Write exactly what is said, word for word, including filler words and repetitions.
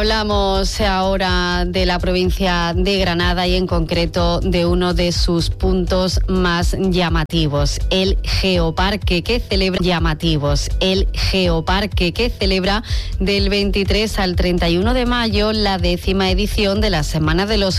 Hablamos ahora de la provincia de Granada y en concreto de uno de sus puntos más llamativos, el Geoparque que celebra llamativos, el Geoparque que celebra del veintitrés al treinta y uno de mayo la décima edición de la Semana de los